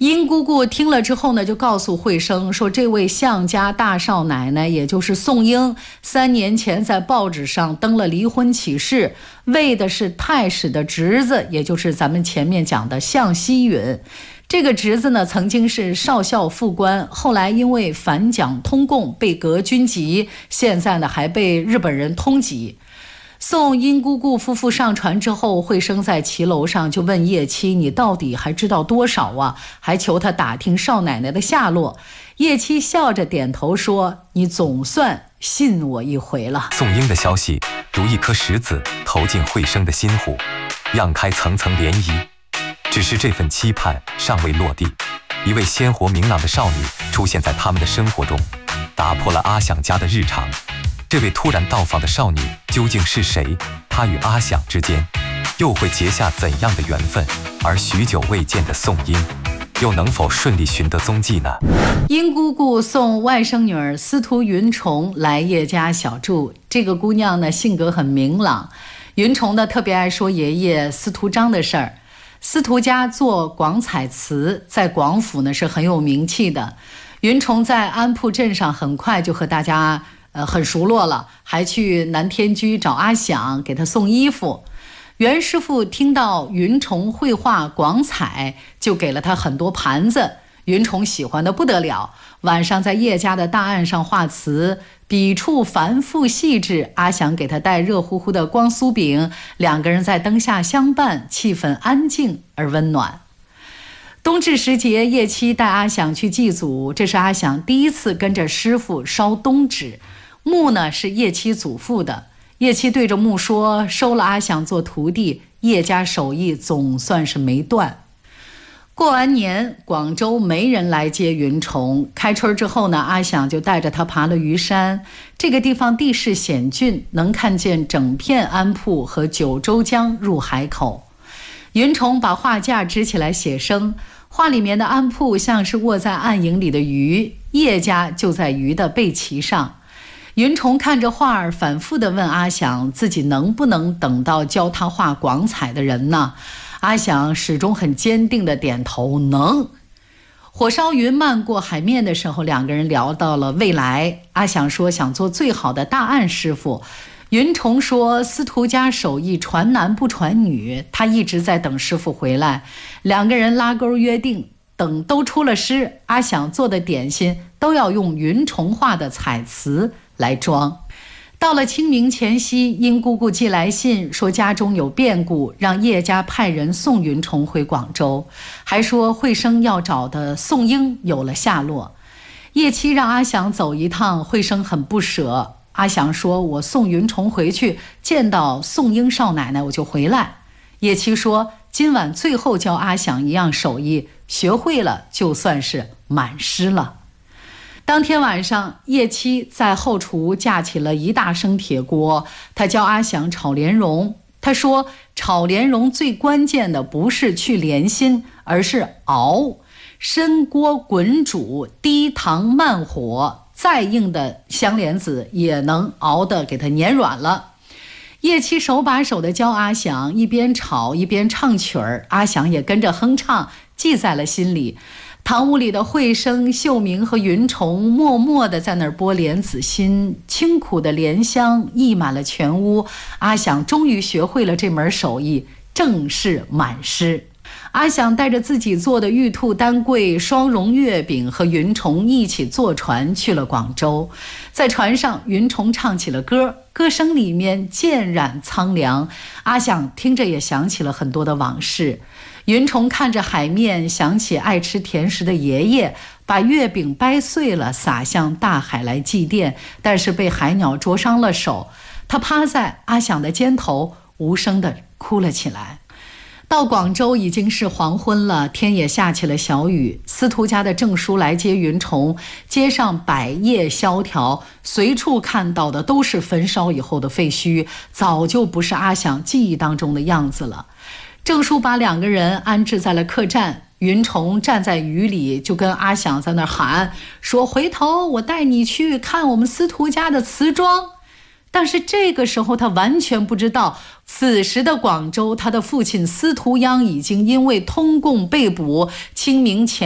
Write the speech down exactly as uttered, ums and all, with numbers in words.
殷姑姑听了之后呢，就告诉惠生说，这位项家大少奶奶，也就是宋英，三年前在报纸上登了离婚启事，为的是太史的侄子，也就是咱们前面讲的项希允。这个侄子呢，曾经是少校副官，后来因为反蒋通共被革军籍，现在呢还被日本人通缉。送殷姑姑夫妇上船之后，惠生在骑楼上就问叶妻，你到底还知道多少啊？还求他打听少奶奶的下落。叶妻笑着点头说，你总算信我一回了。 宋英的消息如一颗石子投进惠生的心湖，漾开层层涟漪。只是这份期盼尚未落地，一位鲜活明朗的少女出现在他们的生活中，打破了阿想家的日常。这位突然到访的少女究竟是谁？她与阿想之间又会结下怎样的缘分？而许久未见的宋英又能否顺利寻得踪迹呢？ 殷姑姑送外甥女儿司徒云虫来叶家小住。这个姑娘呢，性格很明朗。云虫呢，特别爱说爷爷司徒章的事儿。司徒家做广彩瓷，在广府呢是很有名气的。云虫在安铺镇上很快就和大家呃，很熟络了，还去南天居找阿想给他送衣服。袁师傅听到云虫绘画广彩，就给了他很多盘子，云虫喜欢的不得了。晚上在叶家的大案上画瓷，笔触繁复细致，阿想给他带热乎乎的光酥饼，两个人在灯下相伴，气氛安静而温暖。冬至时节，叶妻带阿想去祭祖，这是阿想第一次跟着师傅烧冬纸。木呢是叶妻祖父的，叶妻对着木说，收了阿想做徒弟，叶家手艺总算是没断。过完年，广州没人来接云虫，开春之后呢，阿想就带着他爬了鱼山。这个地方地势险峻，能看见整片安铺和九州江入海口。云虫把画架支起来写生，画里面的安铺像是卧在暗影里的鱼，叶家就在鱼的背鳍上。云虫看着画儿，反复地问阿想，自己能不能等到教他画广彩的人呢？阿想始终很坚定地点头，能。火烧云漫过海面的时候，两个人聊到了未来。阿想说想做最好的大案师傅，云虫说司徒家手艺传男不传女，他一直在等师傅回来。两个人拉钩约定，等都出了师，阿想做的点心都要用云虫画的彩瓷来装。到了清明前夕，殷姑姑寄来信说家中有变故，让叶家派人送云虫回广州，还说惠生要找的宋英有了下落。叶妻让阿想走一趟，惠生很不舍。阿想说，我送云虫回去，见到宋英少奶奶我就回来。叶妻说，今晚最后教阿想一样手艺，学会了就算是满师了。当天晚上，叶妻在后厨架起了一大升铁锅，她教阿想炒莲蓉。她说，炒莲蓉最关键的不是去莲心，而是熬。深锅滚煮，低糖慢火，再硬的香莲子也能熬得给它粘软了。叶妻手把手地教阿想，一边炒一边唱曲儿，阿想也跟着哼唱，记在了心里。堂屋里的惠生、秀明和云虫默默地在那儿剥莲子心，清苦的莲香溢满了全屋。阿想终于学会了这门手艺，正式满师。阿想带着自己做的玉兔丹桂、双蓉月饼和云虫一起坐船去了广州。在船上，云虫唱起了歌，歌声里面渐染苍凉。阿想听着也想起了很多的往事。云虫看着海面，想起爱吃甜食的爷爷，把月饼掰碎了撒向大海来祭奠，但是被海鸟啄伤了手。他趴在阿想的肩头，无声地哭了起来。到广州已经是黄昏了，天也下起了小雨。司徒家的郑叔来接云虫，街上百业萧条，随处看到的都是焚烧以后的废墟，早就不是阿想记忆当中的样子了。郑叔把两个人安置在了客栈，云虫站在雨里，就跟阿想在那喊，说回头我带你去看我们司徒家的瓷庄。但是这个时候他完全不知道，此时的广州，他的父亲司徒央已经因为通共被捕，清明前